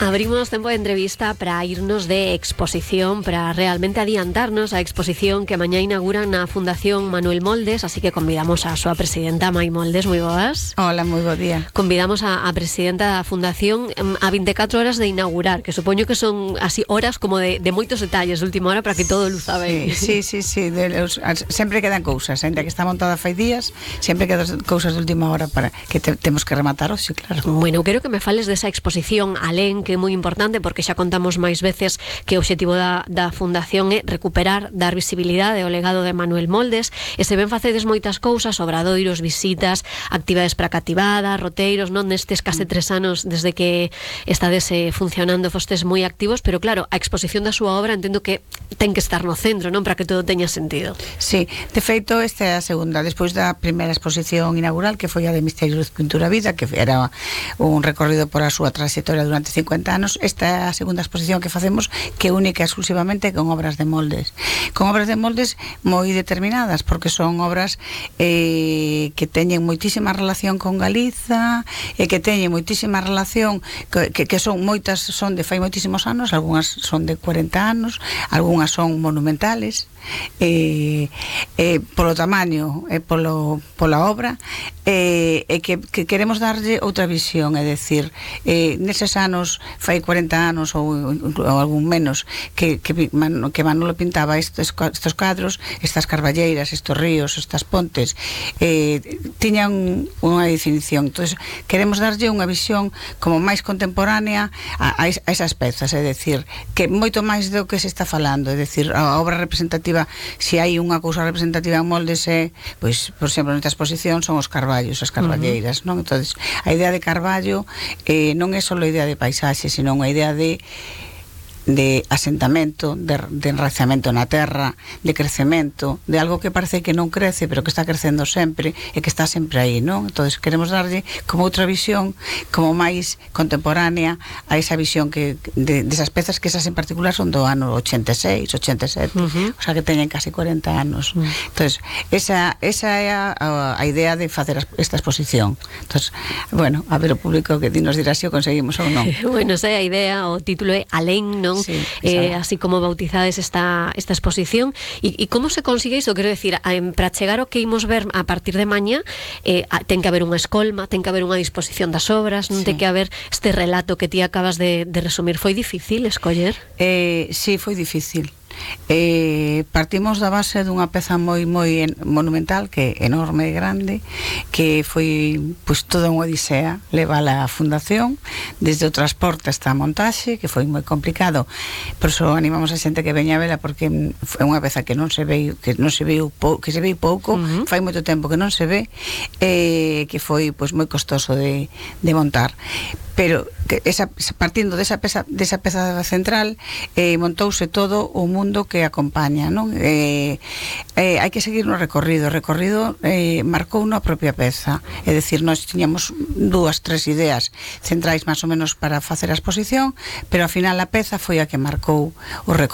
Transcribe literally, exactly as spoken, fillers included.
Abrimos tempo de entrevista para irnos de exposición, para realmente adiantarnos a exposición que mañá inauguran na Fundación Manuel Moldes, así que convidamos a súa presidenta, Mai Moldes. Moi boas. Hola, moi bo día. Convidamos a, a presidenta da Fundación a veinticuatro horas de inaugurar, que supoño que son así horas como de, de moitos detalles de última hora para que todo luza ben. Sí, sí, sí, sí de los, sempre quedan cousas, ainda que está montada fai días, sempre quedan cousas de última hora para que te, temos que rematar hoxe, claro. Bueno, quero que me fales desa exposición alén, que é moi importante porque xa contamos máis veces que o obxectivo da, da Fundación é recuperar, dar visibilidade ao legado de Manuel Moldes, e se ben facedes moitas cousas, obradoiros, visitas, actividades para cativada, roteiros, non nestes case tres anos desde que estades eh, funcionando, fostes moi activos, pero claro, a exposición da súa obra entendo que ten que estar no centro, non, para que todo teña sentido. Sí, de feito esta é a segunda, despois da primeira exposición inaugural que foi a de Misterios de Pintura Vida, que era un recorrido por a súa trayectoria durante cincuenta anos. Esta é a segunda exposición que facemos, que é única exclusivamente con obras de Moldes, con obras de Moldes moi determinadas, porque son obras eh, que teñen moitísima relación con Galiza e que teñen moitísima relación que, que, que son moitas, son de fai moitísimos anos, algunhas son de cuarenta anos, algunhas son monumentales e, e polo tamaño e polo, pola obra e, e que, que queremos darlle outra visión, é dicir, eh, neses anos fai cuarenta anos ou, ou algún menos que, que, que Manolo pintaba estes, estes cadros, estas carballeiras, estes ríos, estas pontes, eh, tiñan unha definición. Entonces queremos darlle unha visión como máis contemporánea a, a esas pezas, é dicir, que moito máis do que se está falando, é dicir, a obra representativa, se hai unha cousa representativa en Moldes é, pois, por exemplo, nesta exposición son os carballos, as carballeiras, non? Entonces, a idea de Carballo eh, non é só a idea de paisaxe, sino unha idea de de asentamento, de, de enraizamento na terra, de crecemento, de algo que parece que non crece, pero que está crecendo sempre e que está sempre aí, non? Entonces queremos darlle como outra visión, como máis contemporánea a esa visión que de, de esas pezas, que esas en particular son do ano ochenta e seis, ochenta e sete, uh-huh. O sea que teñen casi cuarenta anos. Uh-huh. Entonces, esa, esa é a, a, a idea de facer esta exposición. Entonces, bueno, a ver o público que nos dirá se o conseguimos ou non. Bueno, esa é a idea, o título é Alén, non? Sí, eh, así como bautizades esta, esta exposición e, e como se consigue iso? Quero decir, a, para chegar ao que imos ver a partir de mañá eh, a, ten que haber unha escolma, ten que haber unha disposición das obras, non sí. Ten que haber este relato que ti acabas de, de resumir. Foi difícil escoller? Eh, sí, foi difícil. Eh, partimos da base dunha peza moi moi en, monumental, que é enorme e grande, que foi pois toda unha odisea levala á Fundación, desde o transporte hasta a montaxe, que foi moi complicado. Por iso animamos a xente que veña a vela, porque é unha peza que non se ve, que non se viu pou, que se viu pouco, uh-huh. Fai moito tempo que non se ve, eh, que foi pois moi costoso de, de montar. Pero que esa, partindo desa peza, desa peza central eh, montouse todo o mundo que acompaña, non? Eh, eh, hai que seguir no recorrido. O recorrido eh, marcou unha propia peza, é dicir, nós tiñamos dúas, tres ideas centrais máis ou menos para facer a exposición, pero ao final a peza foi a que marcou o recorrido.